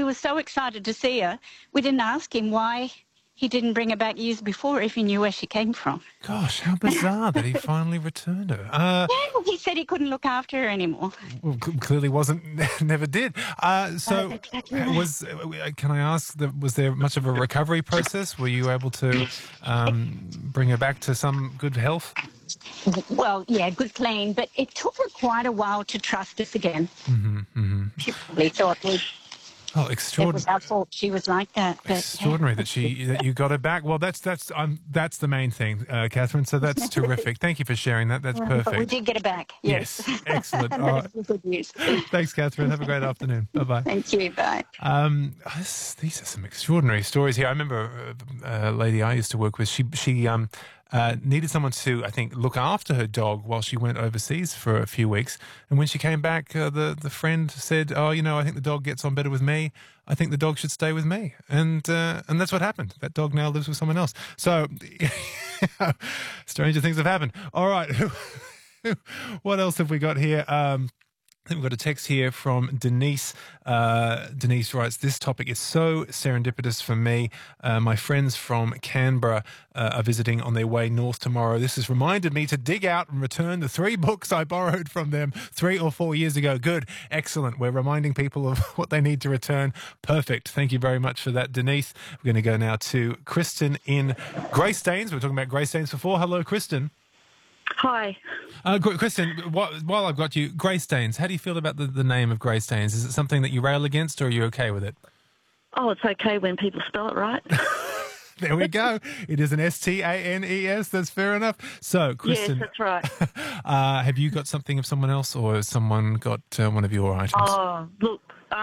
was so excited to see her. We didn't ask him why he didn't bring her back years before if he knew where she came from. Gosh, how bizarre that he finally returned her. Yeah, he said he couldn't look after her anymore. Well, clearly wasn't, never did. So, Exactly right. can I ask, was there much of a recovery process? Were you able to bring her back to some good health? Well, yeah, good clean, but it took her quite a while to trust us again. She probably thought Oh, it was extraordinary. our fault she was like that. But Extraordinary that you got her back. Well, that's the main thing, Catherine. So that's terrific. Thank you for sharing that. That's perfect. But we did get her back. Yes, Excellent. And All that's right. the good news. Thanks, Catherine. Have a great afternoon. Bye bye. Thank you. Bye. These are some extraordinary stories here. I remember a lady I used to work with. She needed someone to, I think, look after her dog while she went overseas for a few weeks. And when she came back, the friend said, "Oh, I think the dog gets on better with me. I think the dog should stay with me." And that's what happened. That dog now lives with someone else. So stranger things have happened. All right. What else have we got here? I think we've got a text here from Denise. Denise writes, "This topic is so serendipitous for me. My friends from Canberra are visiting on their way north tomorrow. This has reminded me to dig out and return the 3 books I borrowed from them 3 or 4 years ago." Good. Excellent. We're reminding people of what they need to return. Perfect. Thank you very much for that, Denise. We're going to go now to Kristen in Greystanes. We were talking about Greystanes before. Hello, Kristen. Hi. Kristen, while I've got you, Greystanes, how do you feel about the name of Greystanes? Is it something that you rail against, or are you okay with it? Oh, it's okay when people spell it right. There we go. It is an Stanes. That's fair enough. So, Kristen, Yes, that's right. have you got something of someone else, or has someone got one of your items? Oh, look,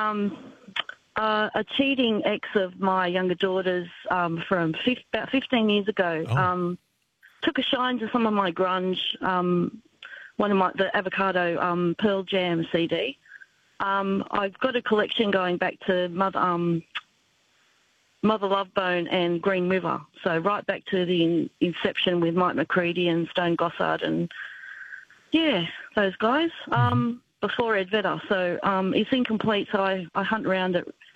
a cheating ex of my younger daughter's from about 15 years ago took a shine to some of my grunge, the Avocado Pearl Jam CD. I've got a collection going back to Mother Love Bone and Green River, so right back to the inception with Mike McCready and Stone Gossard and, yeah, those guys, before Ed Vedder. So it's incomplete, so I hunt around it